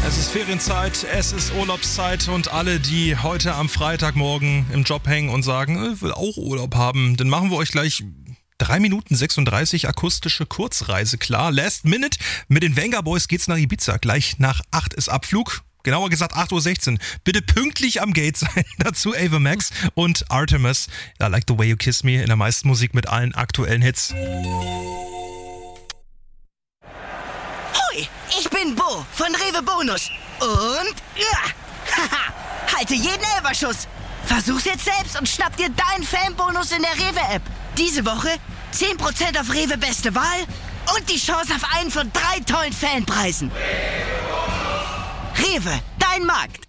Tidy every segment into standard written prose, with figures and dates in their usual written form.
Es ist Ferienzeit, es ist Urlaubszeit und alle, die heute am Freitagmorgen im Job hängen und sagen, ich will auch Urlaub haben, dann machen wir euch gleich 3 Minuten 36 akustische Kurzreise klar. Last Minute mit den Venga Boys geht's nach Ibiza. Gleich nach 8 ist Abflug. Genauer gesagt 8.16 Uhr. Bitte pünktlich am Gate sein. Dazu Ava Max und Artemis. I Like the Way You Kiss Me in der meisten Musik mit allen aktuellen Hits. Hoi, ich bin Bo von Rewe Bonus. Und halte jeden Elferschuss. Versuch's jetzt selbst und schnapp dir deinen Fanbonus in der Rewe-App. Diese Woche 10% auf Rewe Beste Wahl und die Chance auf einen von 3 tollen Fanpreisen. Rewe, dein Markt.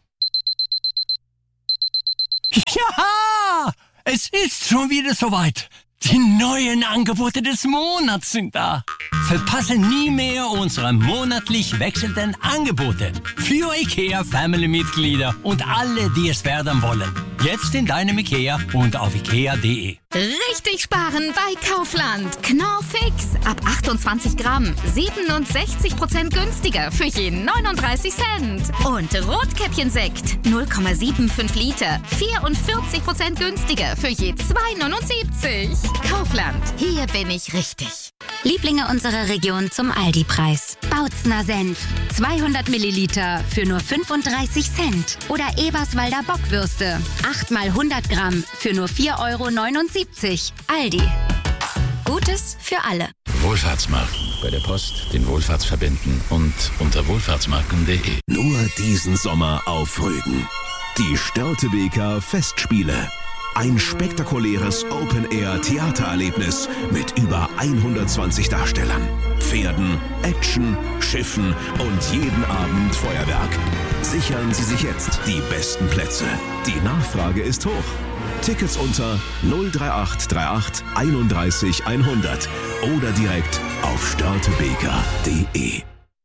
Ja, es ist schon wieder soweit. Die neuen Angebote des Monats sind da. Verpasse nie mehr unsere monatlich wechselnden Angebote für IKEA-Family-Mitglieder und alle, die es werden wollen. Jetzt in deinem IKEA und auf ikea.de. Richtig sparen bei Kaufland. Knorr Fix. Ab 28 Gramm. 67% günstiger für je 39 Cent. Und Rotkäppchensekt. 0,75 Liter. 44% günstiger für je 2,79. Kaufland. Hier bin ich richtig. Lieblinge unserer Region zum Aldi-Preis. Bautzner Senf. 200 Milliliter für nur 35 Cent. Oder Eberswalder Bockwürste. 8 mal 100 Gramm für nur 4,79 €. Aldi. Gutes für alle. Wohlfahrtsmarken. Bei der Post den Wohlfahrtsverbänden und unter wohlfahrtsmarken.de. Nur diesen Sommer auf Rügen. Die Störtebeker Festspiele. Ein spektakuläres Open-Air-Theatererlebnis mit über 120 Darstellern, Pferden, Action, Schiffen und jeden Abend Feuerwerk. Sichern Sie sich jetzt die besten Plätze. Die Nachfrage ist hoch. Tickets unter 03838 31 100 oder direkt auf störtebeker.de.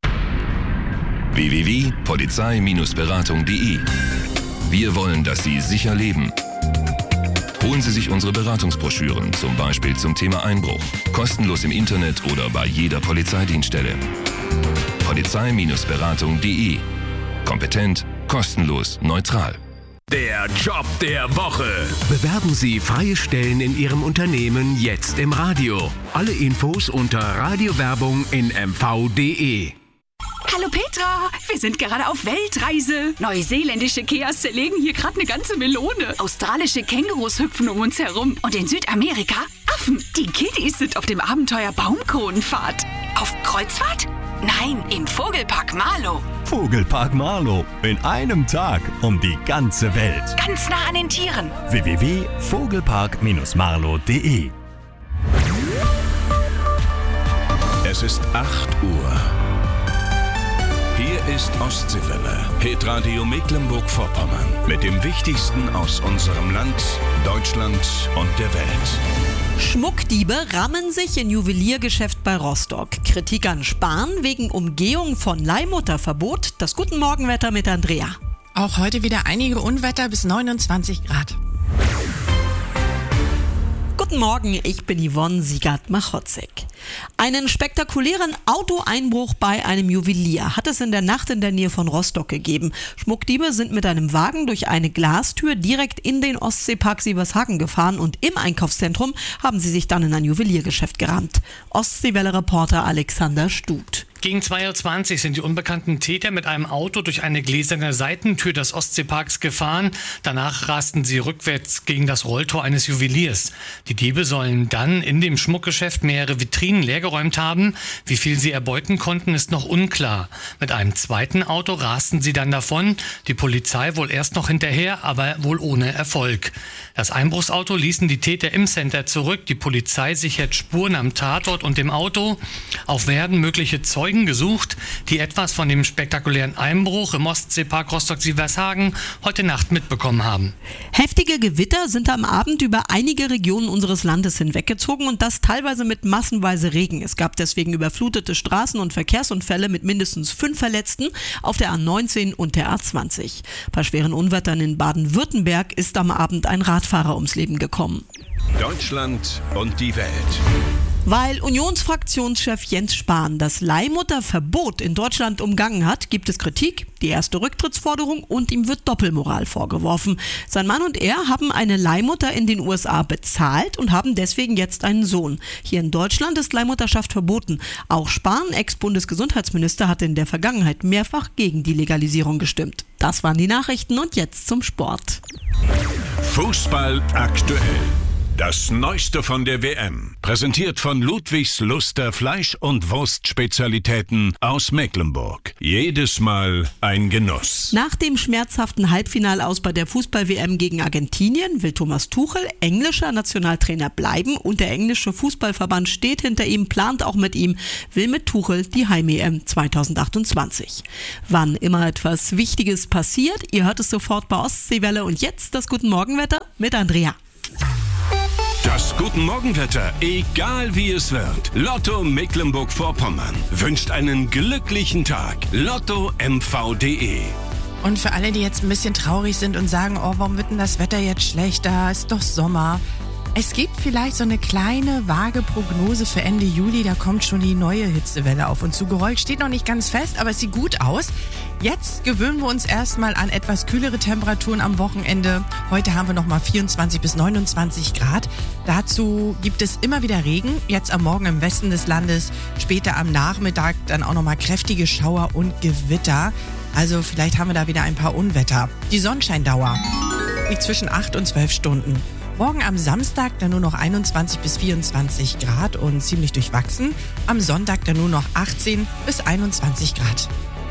www.polizei-beratung.de. Wir wollen, dass Sie sicher leben. Holen Sie sich unsere Beratungsbroschüren, zum Beispiel zum Thema Einbruch. Kostenlos im Internet oder bei jeder Polizeidienststelle. Polizei-beratung.de. Kompetent, kostenlos, neutral. Der Job der Woche. Bewerben Sie freie Stellen in Ihrem Unternehmen jetzt im Radio. Alle Infos unter Radiowerbung in mv.de. Hallo Petra, wir sind gerade auf Weltreise. Neuseeländische Keas zerlegen hier gerade eine ganze Melone. Australische Kängurus hüpfen um uns herum. Und in Südamerika Affen. Die Kiddies sind auf dem Abenteuer Baumkronenfahrt. Auf Kreuzfahrt? Nein, im Vogelpark Marlow. Vogelpark Marlow. In einem Tag um die ganze Welt. Ganz nah an den Tieren. www.vogelpark-marlow.de. Es ist 8 Uhr. Hier ist Ostseewelle, Hitradio Mecklenburg-Vorpommern. Mit dem Wichtigsten aus unserem Land, Deutschland und der Welt. Schmuckdiebe rammen sich in Juweliergeschäft bei Rostock. Kritik an Spahn wegen Umgehung von Leihmutterverbot. Das Guten Morgenwetter mit Andrea. Auch heute wieder einige Unwetter bis 29 Grad. Guten Morgen, ich bin Yvonne Siegert-Machotzek. Einen spektakulären Autoeinbruch bei einem Juwelier hat es in der Nacht in der Nähe von Rostock gegeben. Schmuckdiebe sind mit einem Wagen durch eine Glastür direkt in den Ostseepark Sievershagen gefahren und im Einkaufszentrum haben sie sich dann in ein Juweliergeschäft gerammt. Ostseewelle-Reporter Alexander Stut. Gegen 2.20 Uhr sind die unbekannten Täter mit einem Auto durch eine gläserne Seitentür des Ostseeparks gefahren. Danach rasten sie rückwärts gegen das Rolltor eines Juweliers. Die Diebe sollen dann in dem Schmuckgeschäft mehrere Vitrinen leergeräumt haben. Wie viel sie erbeuten konnten, ist noch unklar. Mit einem zweiten Auto rasten sie dann davon. Die Polizei wohl erst noch hinterher, aber wohl ohne Erfolg. Das Einbruchsauto ließen die Täter im Center zurück. Die Polizei sichert Spuren am Tatort und dem Auto. Auch werden mögliche Zeugen gesucht, die etwas von dem spektakulären Einbruch im Ostseepark Rostock-Sievershagen heute Nacht mitbekommen haben. Heftige Gewitter sind am Abend über einige Regionen unseres Landes hinweggezogen und das teilweise mit massenweise Regen. Es gab deswegen überflutete Straßen und Verkehrsunfälle mit mindestens 5 Verletzten auf der A19 und der A20. Bei schweren Unwettern in Baden-Württemberg ist am Abend ein Radfahrer ums Leben gekommen. Deutschland und die Welt. Weil Unionsfraktionschef Jens Spahn das Leihmutterverbot in Deutschland umgangen hat, gibt es Kritik, die erste Rücktrittsforderung und ihm wird Doppelmoral vorgeworfen. Sein Mann und er haben eine Leihmutter in den USA bezahlt und haben deswegen jetzt einen Sohn. Hier in Deutschland ist Leihmutterschaft verboten. Auch Spahn, Ex-Bundesgesundheitsminister, hatte in der Vergangenheit mehrfach gegen die Legalisierung gestimmt. Das waren die Nachrichten und jetzt zum Sport. Fußball aktuell. Das Neueste von der WM, präsentiert von Ludwigs Luster Fleisch- und Wurstspezialitäten aus Mecklenburg. Jedes Mal ein Genuss. Nach dem schmerzhaften Halbfinalaus bei der Fußball-WM gegen Argentinien will Thomas Tuchel englischer Nationaltrainer bleiben und der englische Fußballverband steht hinter ihm, plant auch mit ihm, will mit Tuchel die Heim-EM 2028. Wann immer etwas Wichtiges passiert, ihr hört es sofort bei Ostseewelle und jetzt das Guten Morgenwetter mit Andrea. Das Guten Morgenwetter, egal wie es wird. Lotto Mecklenburg-Vorpommern wünscht einen glücklichen Tag. LottoMV.de. Und für alle, die jetzt ein bisschen traurig sind und sagen, oh, warum wird denn das Wetter jetzt schlechter? Ist doch Sommer. Es gibt vielleicht so eine kleine, vage Prognose für Ende Juli. Da kommt schon die neue Hitzewelle auf uns zugerollt. Steht noch nicht ganz fest, aber es sieht gut aus. Jetzt gewöhnen wir uns erstmal an etwas kühlere Temperaturen am Wochenende. Heute haben wir nochmal 24 bis 29 Grad. Dazu gibt es immer wieder Regen. Jetzt am Morgen im Westen des Landes. Später am Nachmittag dann auch nochmal kräftige Schauer und Gewitter. Also vielleicht haben wir da wieder ein paar Unwetter. Die Sonnenscheindauer liegt zwischen 8 und 12 Stunden. Morgen am Samstag dann nur noch 21 bis 24 Grad und ziemlich durchwachsen. Am Sonntag dann nur noch 18 bis 21 Grad.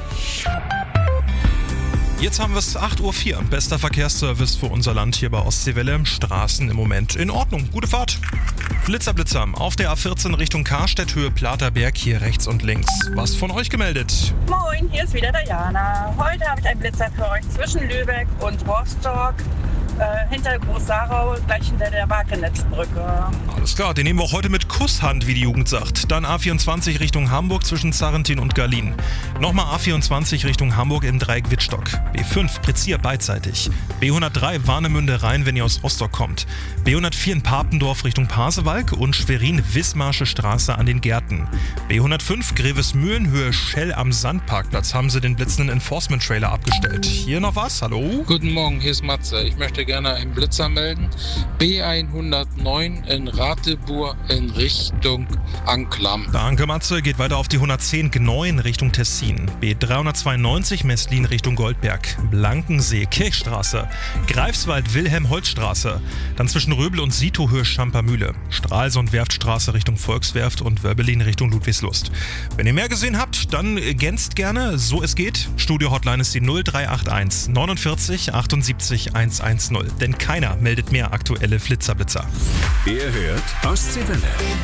Jetzt haben wir es 8.04 Uhr. Bester Verkehrsservice für unser Land hier bei Ostseewelle. Straßen im Moment in Ordnung. Gute Fahrt. Blitzer auf der A14 Richtung Karstedt, Höhe Platerberg, hier rechts und links. Was von euch gemeldet? Moin, hier ist wieder Diana. Heute habe ich einen Blitzer für euch zwischen Lübeck und Rostock. Hinter Groß-Sarau, gleich hinter der Wakenetzbrücke. Alles klar, den nehmen wir auch heute mit Kusshand, wie die Jugend sagt. Dann A24 Richtung Hamburg zwischen Zarrentin und Garlin. Nochmal A24 Richtung Hamburg im Dreieck Wittstock. B5 Prezier beidseitig. B103 Warnemünde Rhein, wenn ihr aus Rostock kommt. B104 in Papendorf Richtung Pasewalk und Schwerin-Wismarsche Straße an den Gärten. B105 Grevesmühlen, Höhe Schell am Sandparkplatz haben sie den blitzenden Enforcement-Trailer abgestellt. Hier noch was? Hallo? Guten Morgen, hier ist Matze. Ich möchte gerne einen Blitzer melden. B109 in Ratibur in Richtung Anklam. Danke Matze, geht weiter auf die 110 Gneu Richtung Tessin. B392 Messlin Richtung Goldberg. Blankensee Kirchstraße. Greifswald Wilhelm-Holz-Straße. Dann zwischen Röbel und Sito Höhe Schampermühle. Stralsund Werftstraße Richtung Volkswerft und Wörbelin Richtung Ludwigslust. Wenn ihr mehr gesehen habt, dann ergänzt gerne, so es geht. Studio-Hotline ist die 0381 49 78 110. Denn keiner meldet mehr aktuelle Flitzerblitzer. Ihr hört Ostseewelle.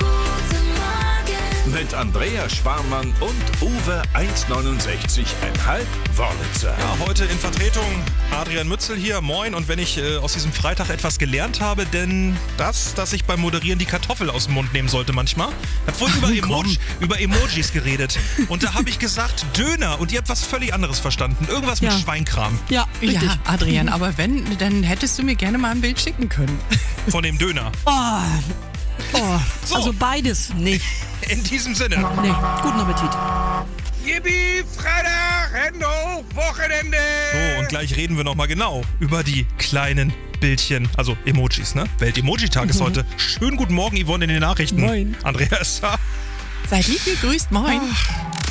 Mit Andrea Sparmann und Uwe 1,69,5 Wörlitzer. Ja, heute in Vertretung Adrian Mützel hier. Moin. Und wenn ich aus diesem Freitag etwas gelernt habe, denn dass ich beim Moderieren die Kartoffel aus dem Mund nehmen sollte manchmal. Ich habe vorhin über Emojis geredet. Und da habe ich gesagt Döner und ihr habt was völlig anderes verstanden. Irgendwas mit Schweinkram. Ja, richtig. Ja, Adrian, aber wenn, dann hättest du mir gerne mal ein Bild schicken können. Von dem Döner. So. Also beides nicht. In diesem Sinne. Nee, guten Appetit. Yippie, Freitag, Hände hoch, Wochenende. So, und gleich reden wir nochmal genau über die kleinen Bildchen, also Emojis, ne? Welt-Emoji-Tag ist heute. Schönen guten Morgen, Yvonne, in den Nachrichten. Moin. Andrea ist da. Seid lieb gegrüßt, moin.